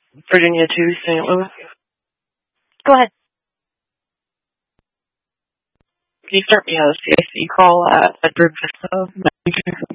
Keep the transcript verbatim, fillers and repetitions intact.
Virginia to Saint Louis. Go ahead. Can you start me on a C I C call at Edward Vista?